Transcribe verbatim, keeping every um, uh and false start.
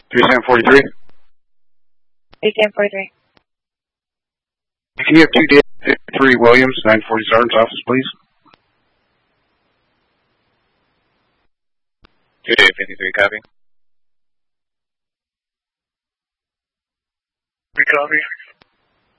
three seven forty-three. three seven forty-three. Can you have two Dave fifty-three Williams, nine forty Sergeant's office, please? two Dave fifty-three, copy. We copy.